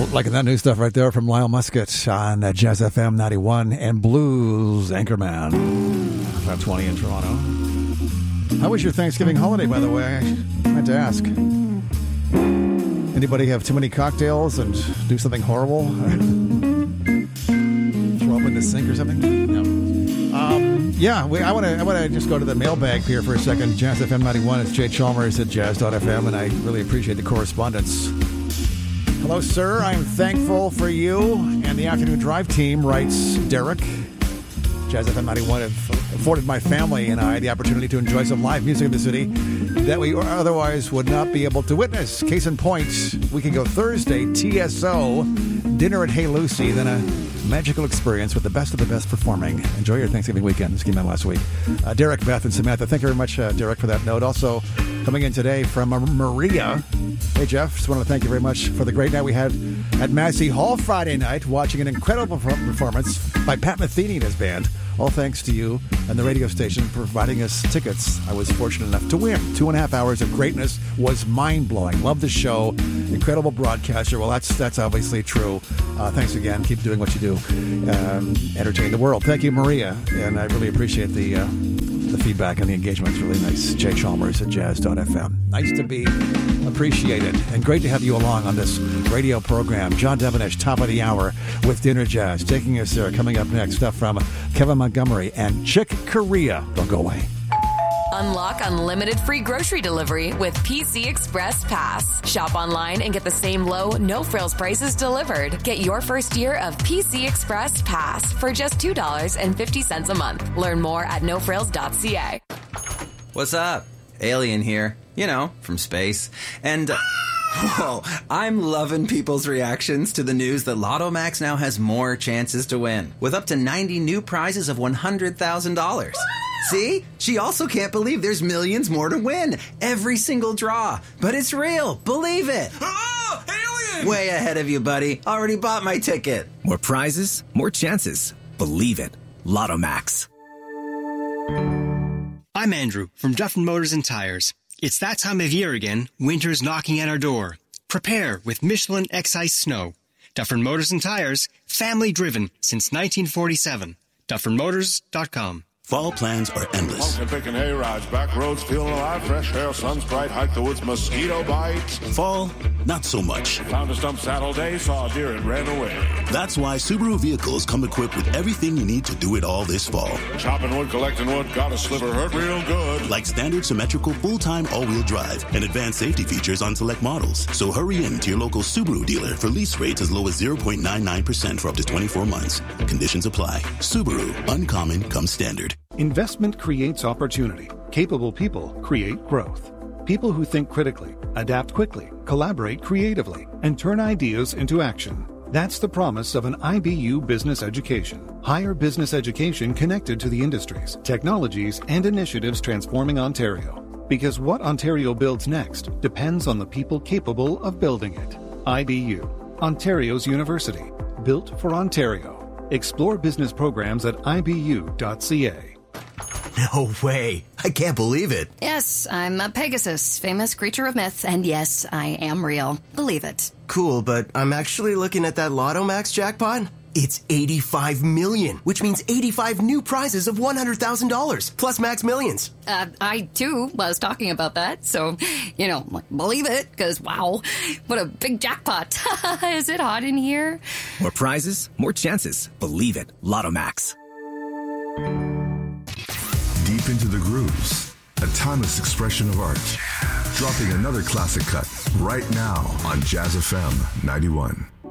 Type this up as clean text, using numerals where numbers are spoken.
Liking that new stuff right there from Lyle Muscat on Jazz FM 91 and Blues Anchorman. 520 in Toronto. How was your Thanksgiving holiday, by the way? I meant to ask. Anybody have too many cocktails and do something horrible? Throw up in the sink or something? No. I want to just go to the mailbag here for a second. Jazz FM 91. It's Jay Chalmers at Jazz.fm, and I really appreciate the correspondence. Hello, sir. I'm thankful for you and the Afternoon Drive team, writes Derek. Jazz FM 91 afforded my family and I the opportunity to enjoy some live music in the city that we otherwise would not be able to witness. Case in point, we can go Thursday, TSO, dinner at Hey Lucy, then a magical experience with the best of the best performing. Enjoy your Thanksgiving weekend. This came out last week. Derek, Beth, and Samantha, thank you very much, Derek, for that note. Also, coming in today from Maria. Hey, Jeff, just want to thank you very much for the great night we had at Massey Hall Friday night, watching an incredible performance by Pat Metheny and his band. All thanks to you and the radio station providing us tickets. I was fortunate enough to win. 2.5 hours of greatness was mind-blowing. Love the show. Incredible broadcaster. Well, that's obviously true. Thanks again. Keep doing what you do. Entertain the world. Thank you, Maria. And I really appreciate the feedback and the engagement. It's really nice. Jay Chalmers at Jazz.fm. Nice to be appreciated. And great to have you along on this radio program. John Devenish, top of the hour with Dinner Jazz. Taking us there. Coming up next, stuff from Kevin Montgomery and Chick Corea. Don't go away. Unlock unlimited free grocery delivery with PC Express Pass. Shop online and get the same low, no-frills prices delivered. Get your first year of PC Express Pass for just $2.50 a month. Learn more at nofrills.ca. What's up? Alien here. You know, from space. And, whoa, I'm loving people's reactions to the news that Lotto Max now has more chances to win, with up to 90 new prizes of $100,000. See? She also can't believe there's millions more to win. Every single draw. But it's real. Believe it. Oh, alien! Way ahead of you, buddy. Already bought my ticket. More prizes, more chances. Believe it. Lotto Max. I'm Andrew from Dufferin Motors and Tires. It's that time of year again. Winter's knocking at our door. Prepare with Michelin X-Ice Snow. Dufferin Motors and Tires, family driven since 1947. DufferinMotors.com. Fall plans are endless. Pumpkin picking hay rides, back roads, feeling alive, fresh air, sun's bright, hike the woods, mosquito bites. Fall, not so much. Found a stump saddle day, saw a deer and ran away. That's why Subaru vehicles come equipped with everything you need to do it all this fall. Chopping wood, collecting wood, got a sliver, hurt real good. Like standard symmetrical full-time all-wheel drive and advanced safety features on select models. So hurry in to your local Subaru dealer for lease rates as low as 0.99% for up to 24 months. Conditions apply. Subaru, uncommon comes standard. Investment creates opportunity. Capable people create growth. People who think critically, adapt quickly, collaborate creatively, and turn ideas into action. That's the promise of an IBU business education. Higher business education connected to the industries, technologies, and initiatives transforming Ontario. Because what Ontario builds next depends on the people capable of building it. IBU, Ontario's university. Built for Ontario. Explore business programs at ibu.ca. No way. I can't believe it. Yes, I'm a Pegasus, famous creature of myth, and yes, I am real. Believe it. Cool, but I'm actually looking at that Lotto Max jackpot. It's 85 million, which means 85 new prizes of $100,000, plus Max Millions. I, too, was talking about that, so, believe it, because, wow, what a big jackpot. Is it hot in here? More prizes, more chances. Believe it. Lotto Max. Deep into the grooves, a timeless expression of art. Dropping another classic cut right now on Jazz FM 91.